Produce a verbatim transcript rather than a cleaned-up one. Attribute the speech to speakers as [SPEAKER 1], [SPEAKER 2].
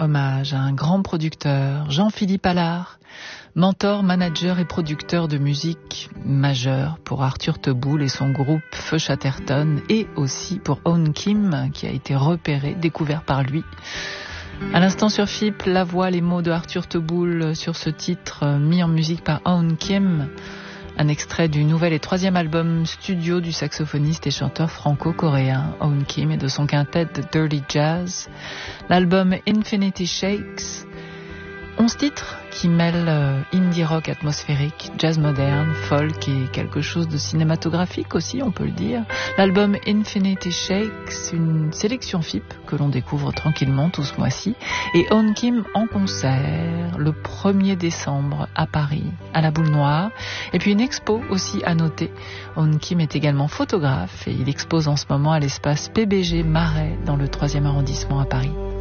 [SPEAKER 1] hommage à un grand producteur, Jean-Philippe Allard, mentor, manager et producteur de musique majeur pour Arthur Teboul et son groupe Feu Chatterton, et aussi pour Aune Kim, qui a été repéré, découvert par lui. À l'instant sur F I P, la voix, les mots de Arthur Teboul sur ce titre mis en musique par Aune Kim, un extrait du nouvel et troisième album studio du saxophoniste et chanteur franco-coréen Aune Kim et de son quintet The Dirty Jazz, l'album Infinity Shakes. Onze titres qui mêlent euh, indie rock atmosphérique, jazz moderne, folk et quelque chose de cinématographique aussi, on peut le dire. L'album Infinity Shakes, une sélection F I P que l'on découvre tranquillement tout ce mois-ci. Et Aune Kim en concert le premier décembre à Paris, à la Boule Noire. Et puis une expo aussi à noter. Aune Kim est également photographe et il expose en ce moment à l'espace P B G Marais dans le troisième arrondissement à Paris.